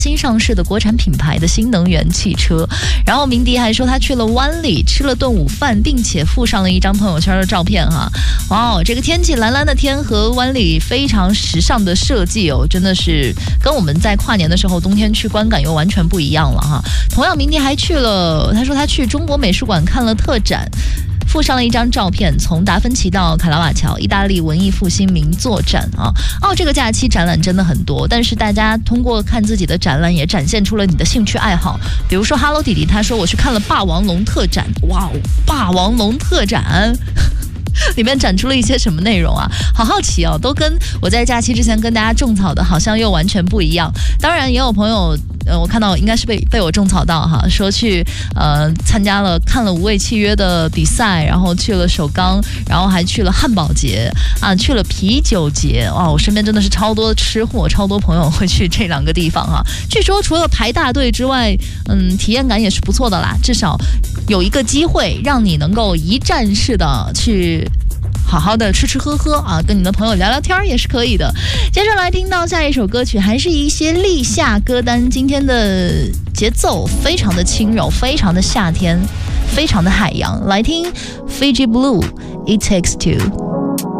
新上市的国产品牌的新能源汽车。然后鸣笛还说他去了湾里吃了顿午饭，并且附上了一张朋友圈的照片哈。哇哦，这个天气蓝蓝的天和湾里非常时尚的设计哦，真的是跟我们在跨年的时候冬天去观感又完全不一样了哈。同样鸣笛还去了，他说他去中国美术馆看了特展，附上了一张照片，从达芬奇到卡拉瓦乔，意大利文艺复兴名作展啊。这个假期展览真的很多，但是大家通过看自己的展览也展现出了你的兴趣爱好。比如说 Hello 弟弟他说我去看了霸王龙特展，哇哦，霸王龙特展里面展出了一些什么内容啊？好好奇哦，都跟我在假期之前跟大家种草的好像又完全不一样。当然也有朋友我看到应该是被我种草到哈，说去参加了看了无畏契约的比赛，然后去了首钢，然后还去了汉堡节啊，去了啤酒节。哇，我身边真的是超多吃货，超多朋友会去这两个地方哈。据说除了排大队之外，体验感也是不错的啦，至少有一个机会让你能够一站式的去好好的吃吃喝喝啊，跟你的朋友聊聊天也是可以的。接着来听到下一首歌曲，还是一些立夏歌单。今天的节奏非常的轻柔，非常的夏天，非常的海洋。来听 Fiji Blue It Takes Two。